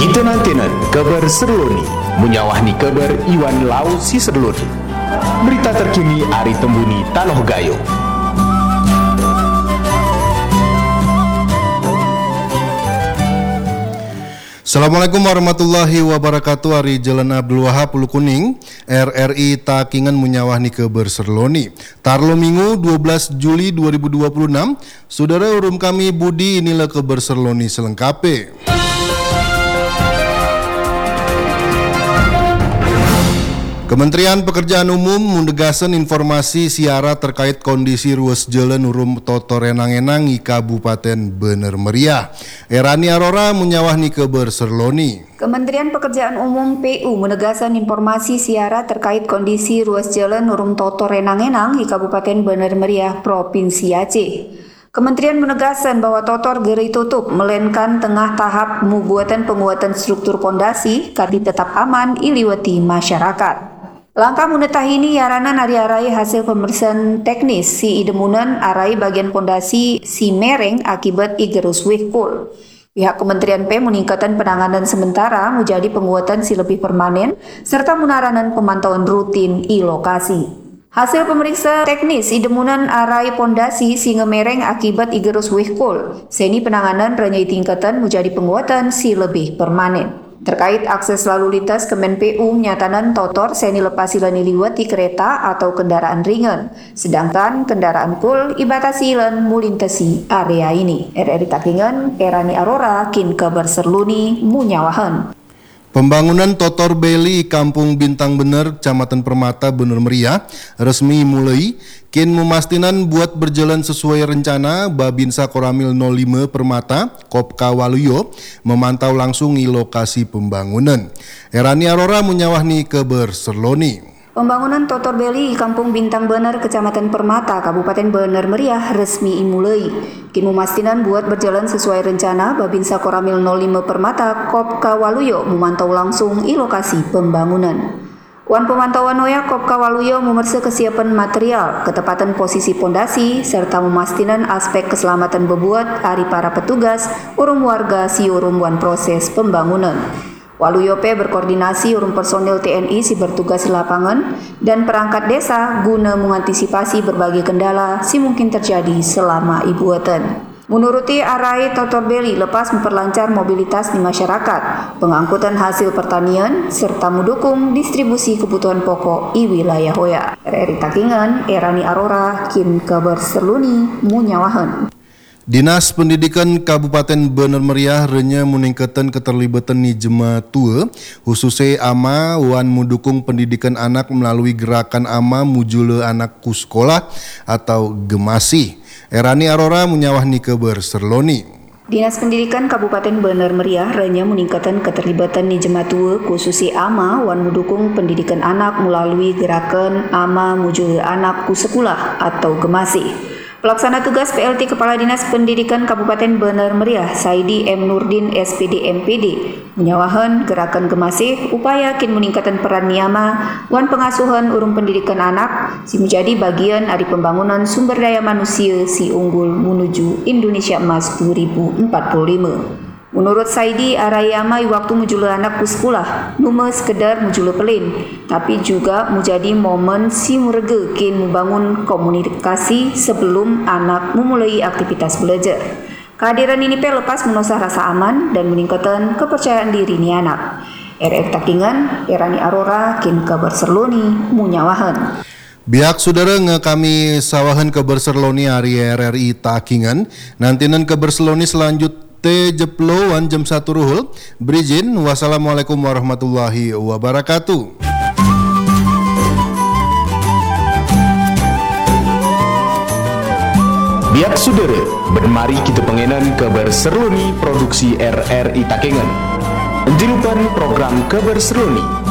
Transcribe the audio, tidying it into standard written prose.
Kita nantinan kabar serloni, menyawahni kabar Iwan Lau si serloni. Berita terkini Ari Tembuni Taloh Gayo. Assalamualaikum warahmatullahi wabarakatuh. Ari Jalan Abdul Wahab Ulu Kuning RRI Takingan menyawahni kabar serloni. Tarlo Minggu 12 Juli 2026. Saudara urum kami Budi, inilah kabar serloni selengkape. Kementerian Pekerjaan Umum mendegasan informasi siara terkait kondisi ruas jalan urum Toto Renang-Enang di Kabupaten Bener Meriah. Erani Arora menyawahni kabar serloni. Kementerian Pekerjaan Umum PU menegaskan informasi siara terkait kondisi ruas jalan urum Toto Renang-Enang di Kabupaten Bener Meriah, Provinsi Aceh. Kementerian menegaskan bahwa totor geri tutup, melainkan tengah tahap penguatan struktur pondasi kadi tetap aman iliwati masyarakat. Langkah munetah ini yaranan arai hasil pemeriksaan teknis si idemunan arai bagian pondasi si mereng akibat igerus wihkul. Pihak Kementerian P meningkatkan penanganan sementara menjadi penguatan si lebih permanen serta menaranan pemantauan rutin i lokasi. Hasil pemeriksa teknis idemunan arai pondasi si ngemereng akibat igerus wihkul. Seni penanganan renyai tingkatan menjadi penguatan si lebih permanen. Terkait akses lalu lintas, Kemen PU menyatakan totor seni lepas silani liwati kereta atau kendaraan ringan, sedangkan kendaraan kul ibatasi ilan mulintasi area ini. RRI Takingan, Erani Arora, kin kabar serluni munyawahan. Pembangunan Totor Beli Kampung Bintang Bener, Kecamatan Permata, Bener Meriah resmi mulai. Kin memastikan buat berjalan sesuai rencana. Babinsa Koramil 05 Permata, Kopka Waluyo memantau langsung di lokasi pembangunan. Erani Arora menyawahni kabar serloni. Pembangunan Totor Beli Kampung Bintang Bener, Kecamatan Permata, Kabupaten Bener Meriah resmi imulai. Kin memastikan buat berjalan sesuai rencana. Babinsa Koramil 05 Permata, Kopka Waluyo memantau langsung di lokasi pembangunan. Wan pemantauan Noya Kopka Waluyo memeriksa kesiapan material, ketepatan posisi pondasi, serta memastikan aspek keselamatan bebuat dari para petugas, urum warga si urum wan proses pembangunan. Waluyo P berkoordinasi urum personil TNI si bertugas di lapangan dan perangkat desa guna mengantisipasi berbagai kendala si mungkin terjadi selama ibuatan. Menuruti arai Totor Beli lepas memperlancar mobilitas di masyarakat, pengangkutan hasil pertanian, serta mendukung distribusi kebutuhan pokok di wilayah Hoya. RRI Takingan, Erani Arora, kin kabar serluni munyawahan. Dinas Pendidikan Kabupaten Bener Meriah renya meningkatkan keterlibatan ni jemaah tua, khususnya ama wan mendukung pendidikan anak melalui gerakan ama mujule anakku sekolah atau gemasi. Erani Arora menyawahni kabar serloni. Dinas Pendidikan Kabupaten Bener Meriah renya meningkatkan keterlibatan ni jemaah tua khususnya ama wan mendukung pendidikan anak melalui gerakan ama mujule anakku sekolah atau gemasi. Pelaksana tugas PLT Kepala Dinas Pendidikan Kabupaten Bener Meriah, Saidi M. Nurdin SPD MPD, menyawahan gerakan gemasih upaya kin meningkatkan peran niama wan pengasuhan urum pendidikan anak si menjadi bagian dari pembangunan sumber daya manusia si unggul menuju Indonesia Emas 2045. Menurut Saidi, arayama waktu mujule anak ku sekolah, nume sekedar mujule pelin, tapi juga menjadi momen si murege kin membangun komunikasi sebelum anak memulai aktivitas belajar. Kehadiran ini lepas menosah rasa aman dan meningkatkan kepercayaan diri ni anak. RRI Takingan, Erani Arora, kin kabar serloni munyawahan. Biak saudara kami sawahan kabar serloni hari RRI Takingan. Nantinan kabar serloni selanjut Jeplo wan jam 1 ruhul. Berizin, wassalamualaikum warahmatullahi wabarakatuh. Biak saudara, bermari kita pengenan kabar serloni produksi RRI Takingan. Jangan lupa program kabar serloni